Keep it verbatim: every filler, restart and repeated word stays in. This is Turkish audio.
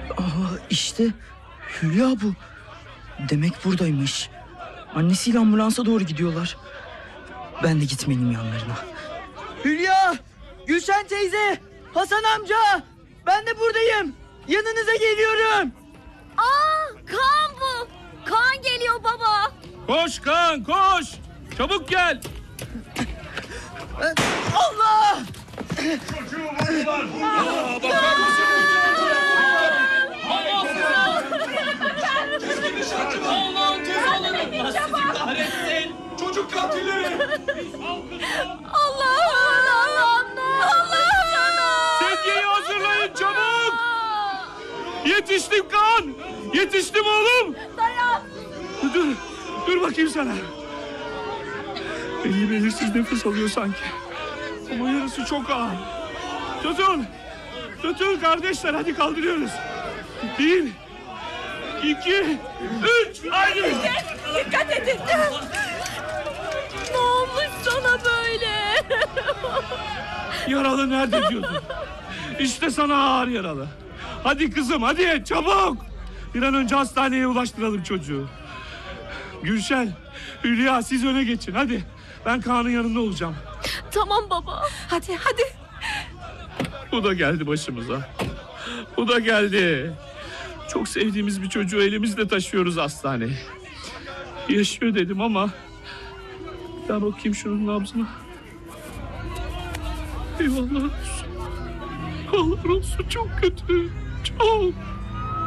Aa, işte Hülya bu. Demek buradaymış. Annesiyle ambulansa doğru gidiyorlar. Ben de gitmeliyim yanlarına. Hülya! Gülşen teyze! Hasan amca! Ben de buradayım. Yanınıza geliyorum. Aa, Kaan bu. Kaan geliyor baba. Koş Kaan koş. Çabuk gel. Allah! Çocuğu vurdular. Aa, bakar mısınız? Allah'ın cezaları. Allah sizi kahretsin. Çocuk katilleri. Allah'ım, Allah'ım, Allah'ım. Sedyeyi hazırlayın çabuk. Yetiştim Kaan. Yetiştim oğlum. Dayan. Dur, dur bakayım sana. Belli belirsiz nefes alıyor sanki. Ama yarısı çok ağır. Tutun. Tutun kardeşler, hadi kaldırıyoruz. Bir, iki, üç. Haydi. Dikkat edin. Ne olmuş sana böyle? Yaralı nerede diyordun? İşte sana ağır yaralı. Hadi kızım, hadi çabuk. Bir an önce hastaneye ulaştıralım çocuğu. Gülşen, Hülya siz öne geçin hadi. Ben Kaan'ın yanında olacağım. Tamam baba. Hadi hadi. Bu da geldi başımıza. Bu da geldi. Çok sevdiğimiz bir çocuğu elimizde taşıyoruz hastaneye. Yaşıyor dedim ama... Ben bakayım şunun nabzına. Eyvallah olsun. Allah olsun, çok kötü. Çok.